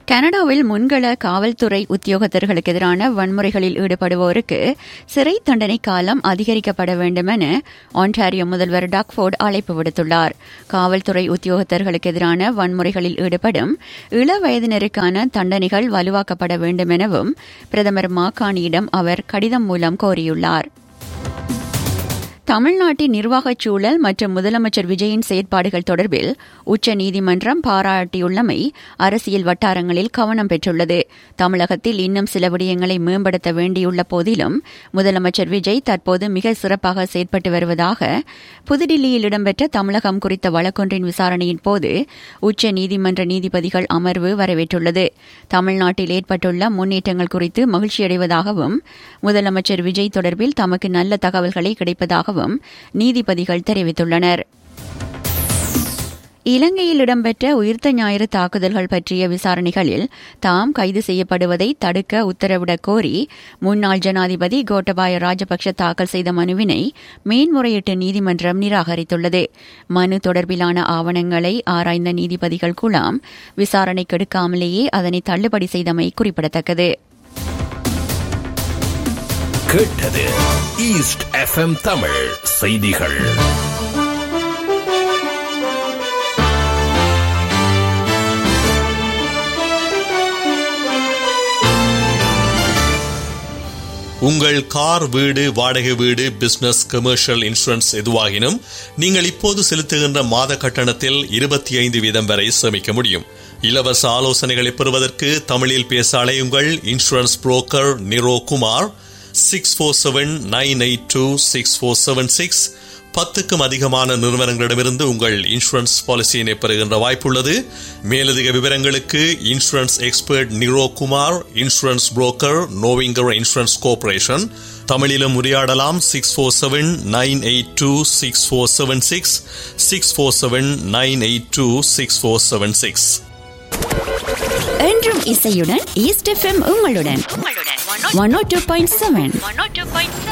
கனடாவில் முன்கள காவல்துறை உத்தியோகத்தர்களுக்கு எதிரான வன்முறைகளில் ஈடுபடுவோருக்கு சிறை தண்டனை காலம் அதிகரிக்கப்பட வேண்டும் என ஆன்டாரியோ முதல்வர் டாக் ஃபோர்ட் அழைப்பு விடுத்துள்ளார். காவல்துறை உத்தியோகத்தர்களுக்கு எதிரான வன்முறைகளில் ஈடுபடும் இளவயதினருக்கான தண்டனைகள் வலுவாக்கப்பட வேண்டும் எனவும் பிரதமர் மாகாணியிடம் அவர் கடிதம் மூலம் கோரியுள்ளார். தமிழ்நாட்டின் நிர்வாகச் சூழல் மற்றும் முதலமைச்சர் விஜயின் செயற்பாடுகள் தொடர்பில் உச்சநீதிமன்றம் பாராட்டியுள்ளமை அரசியல் வட்டாரங்களில் கவனம் பெற்றுள்ளது. தமிழகத்தில் இன்னும் சில விடயங்களை மேம்படுத்த வேண்டியுள்ள போதிலும் முதலமைச்சர் விஜய் தற்போது மிக சிறப்பாக செயற்பட்டு வருவதாக புதுடில்லியில் இடம்பெற்ற தமிழகம் குறித்த வழக்கொன்றின் விசாரணையின் போது உச்சநீதிமன்ற நீதிபதிகள் அமர்வு வரவேற்றுள்ளது. தமிழ்நாட்டில் ஏற்பட்டுள்ள முன்னேற்றங்கள் குறித்து மகிழ்ச்சியடைவதாகவும் முதலமைச்சர் விஜய் தொடர்பில் தமக்கு நல்ல தகவல்களை கிடைப்பதாகவும் நீதிபதிகள் தெரிவித்துள்ளனர். இலங்கையில் இடம்பெற்ற உயிர்த்த ஞாயிறு தாக்குதல்கள் பற்றிய விசாரணைகளில் தாம் கைது செய்யப்படுவதை தடுக்க உத்தரவிடக் கோரி முன்னாள் ஜனாதிபதி கோட்டபாய ராஜபக்ஷ தாக்கல் செய்த மனுவினை மேன்முறையீட்டு நீதிமன்றம் நிராகரித்துள்ளது. மனு தொடர்பிலான ஆவணங்களை ஆராய்ந்த நீதிபதிகள் குழாம் விசாரணைக்கு எடுக்காமலேயே அதனை தள்ளுபடி செய்தமை குறிப்பிடத்தக்கது. கேட்டது ஈஸ்ட் எஃப்எம் தமிழ் செய்திகள். உங்கள் கார், வீடு, வாடகை வீடு, பிசினஸ், கமர்ஷியல் இன்சூரன்ஸ் எதுவாகினும் நீங்கள் இப்போது செலுத்துகின்ற மாத கட்டணத்தில் 25% வரை சேமிக்க முடியும். இலவச ஆலோசனைகளை பெறுவதற்கு தமிழில் பேச அழையுங்கள். Insurance broker Niro Kumar 647-982-6476. 10க்கும் அதிகமான நிறுவனங்களிடமிருந்து உங்கள் இன்சூரன்ஸ் பாலிசியினை பெறுகின்ற வாய்ப்புள்ளது. மேலதிக விவரங்களுக்கு insurance expert Niro Kumar, insurance broker நோவிங்கர் insurance corporation. தமிழிலும் உரையாடலாம். 647-982-6476, 647-982-6476. என்றும் இசையுடன் ஈஸ்ட் எஃப்எம் உங்களுடன் 102.7